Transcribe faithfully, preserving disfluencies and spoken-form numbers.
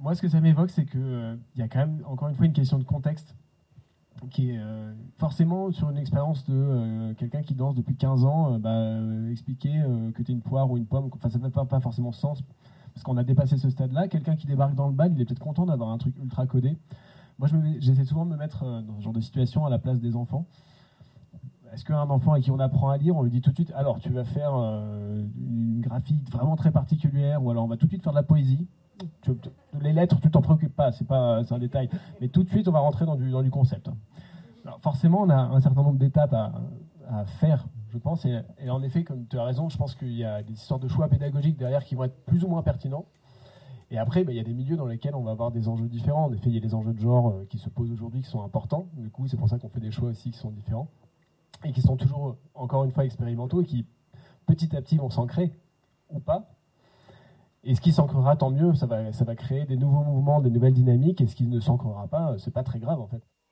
moi, ce que ça m'évoque, c'est qu'il euh, y a quand même, encore une fois, une question de contexte qui est euh, forcément sur une expérience de euh, quelqu'un qui danse depuis quinze ans, euh, bah, euh, expliquer euh, que tu es une poire ou une pomme, enfin, ça n'a pas, pas forcément sens, parce qu'on a dépassé ce stade-là. Quelqu'un qui débarque dans le bal, il est peut-être content d'avoir un truc ultra codé. Moi, je me- j'essaie souvent de me mettre euh, dans ce genre de situation à la place des enfants. Est-ce qu'un enfant à qui on apprend à lire, on lui dit tout de suite, alors tu vas faire euh, une graphique vraiment très particulière, ou alors on va tout de suite faire de la poésie. Tu- tu- les lettres, tu t'en préoccupes pas, c'est pas, c'est un détail. Mais tout de suite, on va rentrer dans du, dans du concept. Alors forcément, on a un certain nombre d'étapes à, à faire, je pense. Et, et en effet, comme tu as raison, je pense qu'il y a des histoires de choix pédagogiques derrière qui vont être plus ou moins pertinents. Et après, bah, il y a des milieux dans lesquels on va avoir des enjeux différents. En effet, il y a les enjeux de genre euh, qui se posent aujourd'hui, qui sont importants. Du coup, c'est pour ça qu'on fait des choix aussi qui sont différents. Et qui sont toujours, encore une fois, expérimentaux et qui, petit à petit, vont s'ancrer ou pas. Et ce qui s'ancrera, tant mieux, ça va, ça va créer des nouveaux mouvements, des nouvelles dynamiques. Et ce qui ne s'ancrera pas, c'est pas très grave, en fait.